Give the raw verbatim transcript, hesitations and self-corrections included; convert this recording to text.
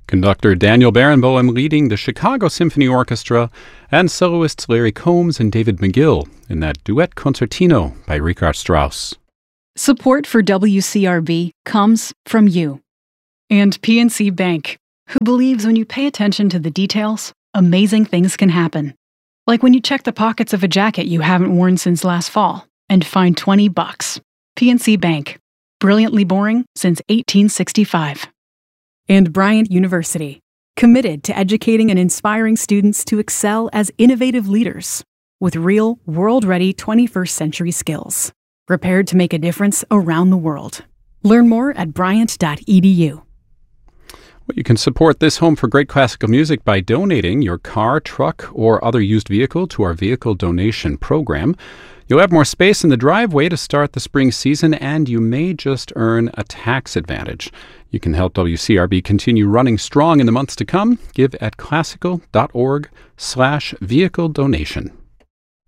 Conductor Daniel Barenboim leading the Chicago Symphony Orchestra and soloists Larry Combs and David McGill in that duet concertino by Richard Strauss. Support for W C R B comes from you and P N C Bank, who believes when you pay attention to the details, amazing things can happen. Like when you check the pockets of a jacket you haven't worn since last fall and find twenty bucks. P N C Bank. Brilliantly boring since eighteen sixty-five. And Bryant University, committed to educating and inspiring students to excel as innovative leaders with real, world-ready twenty-first century skills, prepared to make a difference around the world. Learn more at bryant dot e d u. Well, you can support this Home for Great Classical Music by donating your car, truck, or other used vehicle to our vehicle donation program. You'll have more space in the driveway to start the spring season, and you may just earn a tax advantage. You can help W C R B continue running strong in the months to come. Give at classical dot org slash vehicle donation.